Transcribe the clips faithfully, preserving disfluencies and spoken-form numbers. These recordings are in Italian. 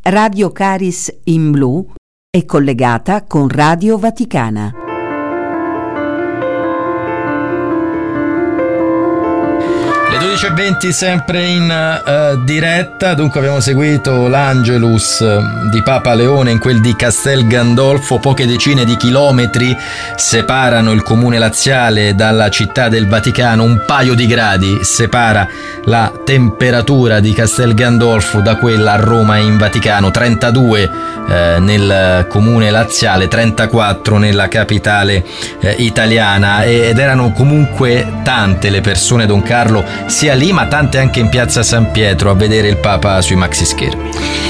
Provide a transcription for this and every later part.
Radio Caris in Blu è collegata con Radio Vaticana. Le dodici e venti sempre in uh, diretta. Dunque abbiamo seguito l'Angelus di Papa Leone in quel di Castel Gandolfo. Poche decine di chilometri separano il comune laziale dalla città del Vaticano, un paio di gradi separa la temperatura di Castel Gandolfo da quella a Roma e in Vaticano. Trentadue eh, nel comune laziale, trentaquattro nella capitale eh, italiana, ed erano comunque tante le persone, Don Carlo, sia lì ma tante anche in piazza San Pietro a vedere il Papa sui maxi schermi.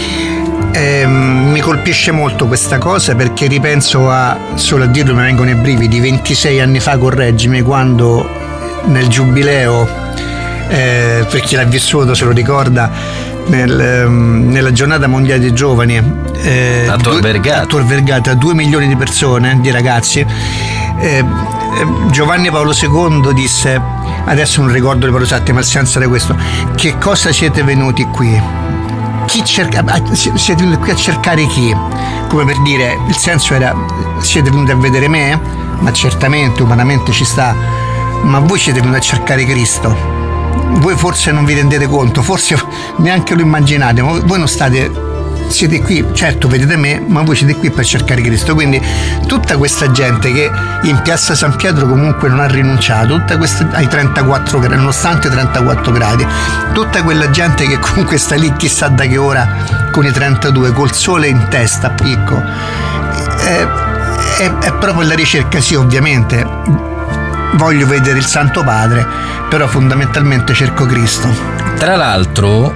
Eh, mi colpisce molto questa cosa, perché ripenso a, solo a dirlo mi vengono i brividi, ventisei anni fa, correggimi, quando nel giubileo, eh, per chi l'ha vissuto se lo ricorda, nel, nella giornata mondiale dei giovani eh, a Tor Vergata, a Tor Vergata, due milioni di persone, di ragazzi, eh, Giovanni Paolo secondo disse, adesso non ricordo le parole esatte ma senza di questo, che cosa siete venuti qui? Chi cerca, siete venuti qui a cercare chi? Come per dire, il senso era, siete venuti a vedere me? Ma certamente umanamente ci sta, ma voi siete venuti a cercare Cristo. Voi forse non vi rendete conto, forse neanche lo immaginate, ma voi non state, siete qui, certo vedete me, ma voi siete qui per cercare Cristo. Quindi tutta questa gente che in piazza San Pietro comunque non ha rinunciato, tutta questa, ai trentaquattro gradi, nonostante i trentaquattro gradi, tutta quella gente che comunque sta lì chissà da che ora con i trentadue, col sole in testa a picco, è, è, è proprio la ricerca. Sì, ovviamente voglio vedere il Santo Padre, però fondamentalmente cerco Cristo. Tra l'altro,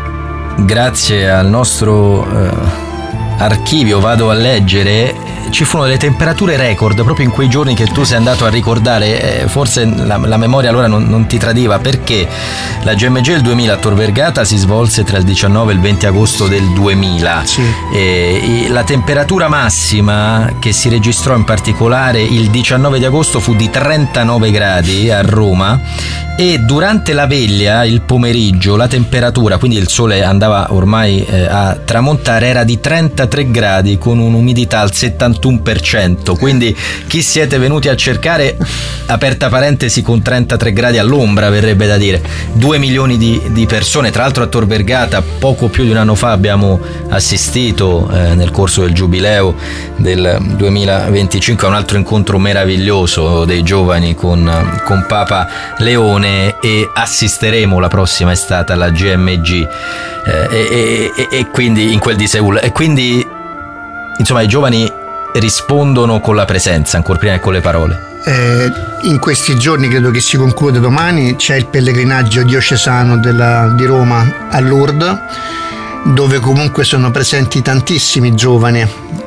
grazie al nostro eh, archivio, vado a leggere, ci furono delle temperature record proprio in quei giorni che tu sei andato a ricordare. Eh, forse la, la memoria allora non, non ti tradiva, perché la G M G il duemila a Tor Vergata si svolse tra il diciannove e il venti agosto del duemila. Sì. E, e la temperatura massima che si registrò in particolare il diciannove di agosto fu di trentanove gradi a Roma, e durante la veglia, il pomeriggio, la temperatura, quindi il sole andava ormai eh, a tramontare, era di trentatré gradi con un'umidità al settantuno per cento. Quindi chi siete venuti a cercare, aperta parentesi, con trentatré gradi all'ombra, verrebbe da dire. Due milioni di, di persone. Tra l'altro a Tor Vergata poco più di un anno fa abbiamo assistito eh, nel corso del giubileo del duemilaventicinque a un altro incontro meraviglioso dei giovani con, con Papa Leone, e assisteremo la prossima estate alla G M G eh, e, e, e quindi in quel di Seul, e quindi insomma i giovani rispondono con la presenza ancora prima che con le parole. Eh, in questi giorni, credo che si conclude domani, c'è il pellegrinaggio diocesano della, di Roma a Lourdes, dove comunque sono presenti tantissimi giovani,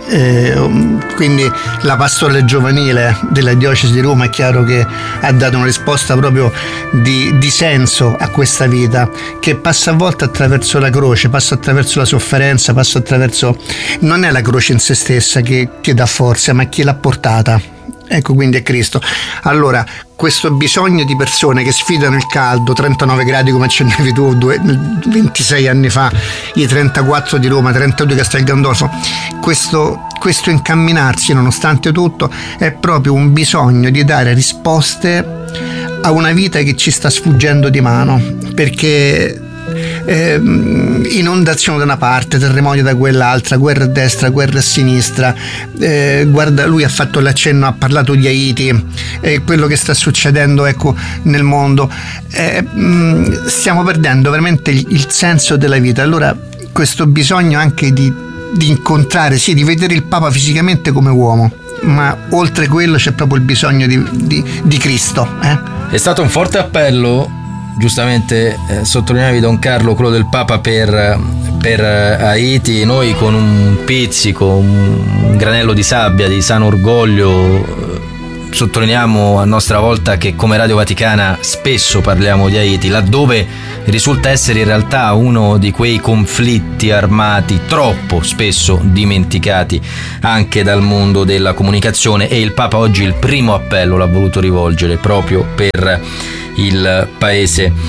eh, quindi la pastorale giovanile della diocesi di Roma è chiaro che ha dato una risposta proprio di, di senso a questa vita, che passa a volte attraverso la croce, passa attraverso la sofferenza, passa attraverso, non è la croce in se stessa che, che dà forza, ma chi l'ha portata. Ecco, quindi è Cristo. Allora, questo bisogno di persone che sfidano il caldo, trentanove gradi come accennavi tu due, ventisei anni fa, i trentaquattro di Roma, trentadue Castel Gandolfo, questo, questo incamminarsi nonostante tutto è proprio un bisogno di dare risposte a una vita che ci sta sfuggendo di mano, perché Eh, inondazione da una parte, terremoti da quell'altra, guerra a destra, guerra a sinistra, eh, guarda, lui ha fatto l'accenno, ha parlato di Haiti, eh, quello che sta succedendo, ecco, nel mondo, eh, mh, stiamo perdendo veramente il, il senso della vita. Allora questo bisogno anche di, di incontrare, sì, di vedere il Papa fisicamente come uomo, ma oltre quello c'è proprio il bisogno di, di, di Cristo. eh? È stato un forte appello, giustamente eh, sottolineavi, Don Carlo, quello del Papa per, per Haiti. Noi con un pizzico, un granello di sabbia, di sano orgoglio, eh, sottolineiamo a nostra volta che come Radio Vaticana spesso parliamo di Haiti, laddove risulta essere in realtà uno di quei conflitti armati troppo spesso dimenticati anche dal mondo della comunicazione, e il Papa oggi il primo appello l'ha voluto rivolgere proprio per il paese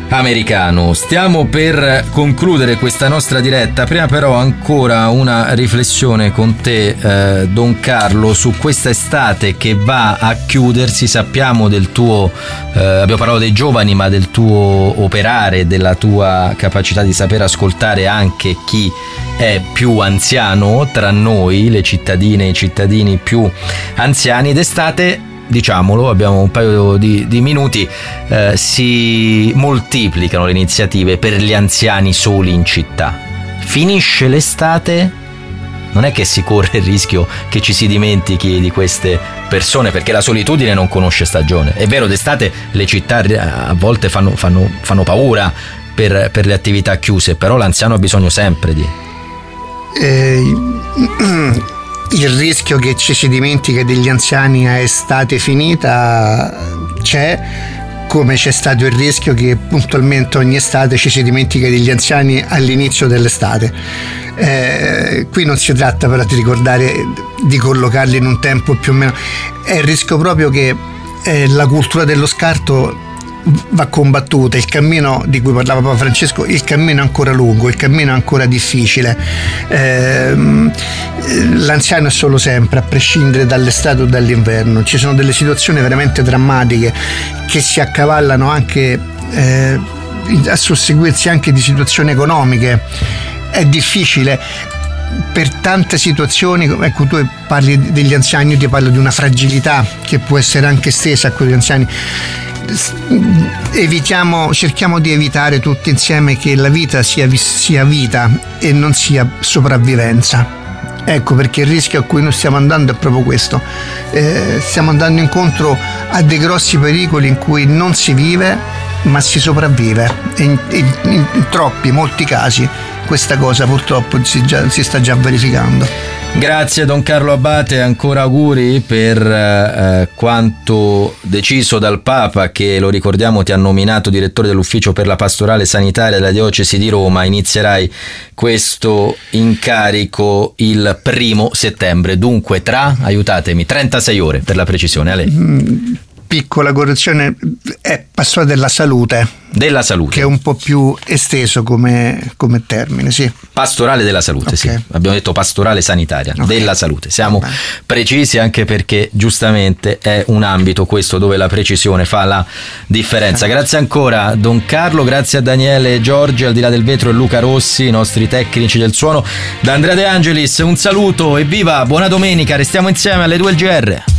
americano. Stiamo per concludere questa nostra diretta, prima però ancora una riflessione con te, eh, Don Carlo, su questa estate che va a chiudersi. Sappiamo del tuo, eh, abbiamo parlato dei giovani, ma del tuo operare, della tua capacità di saper ascoltare anche chi è più anziano tra noi, le cittadine e i cittadini più anziani. D'estate, diciamolo, abbiamo un paio di, di minuti, eh, si moltiplicano le iniziative per gli anziani soli in città. Finisce l'estate, non è che si corre il rischio che ci si dimentichi di queste persone, perché la solitudine non conosce stagione. È vero, d'estate le città a volte fanno, fanno, fanno paura per, per le attività chiuse, però l'anziano ha bisogno sempre di... Eh, il rischio che ci si dimentica degli anziani a estate finita c'è, come c'è stato il rischio che puntualmente ogni estate ci si dimentica degli anziani all'inizio dell'estate. Eh, qui non si tratta però di ricordare di collocarli in un tempo più o meno, è il rischio proprio che eh, la cultura dello scarto va combattuta. Il cammino di cui parlava Papa Francesco, il cammino è ancora lungo, il cammino è ancora difficile. Eh, l'anziano è solo sempre, a prescindere dall'estate o dall'inverno. Ci sono delle situazioni veramente drammatiche che si accavallano anche eh, a susseguirsi anche di situazioni economiche. È difficile per tante situazioni. Ecco, tu parli degli anziani, io ti parlo di una fragilità che può essere anche estesa a quegli anziani. Evitiamo, cerchiamo di evitare tutti insieme che la vita sia, sia vita e non sia sopravvivenza. Ecco perché il rischio a cui noi stiamo andando è proprio questo. Eh, stiamo andando incontro a dei grossi pericoli in cui non si vive ma si sopravvive, e in, in, in, in troppi, molti casi questa cosa purtroppo si, già, si sta già verificando. Grazie Don Carlo Abate, ancora auguri per eh, quanto deciso dal Papa, che lo ricordiamo ti ha nominato direttore dell'ufficio per la pastorale sanitaria della diocesi di Roma. Inizierai questo incarico il primo settembre, dunque tra, aiutatemi, trentasei ore per la precisione. Ale. Mm. Piccola correzione, è pastorale della salute. Della salute. Che è un po' più esteso come, come termine, sì. Pastorale della salute, okay. Sì. Abbiamo detto pastorale sanitaria, okay. Della salute. Siamo Beh. precisi, anche perché giustamente è un ambito questo dove la precisione fa la differenza. Eh. Grazie ancora Don Carlo, grazie a Daniele Giorgi, al di là del vetro, e Luca Rossi, i nostri tecnici del suono. Da Andrea De Angelis un saluto e viva, buona domenica, restiamo insieme alle due il G R.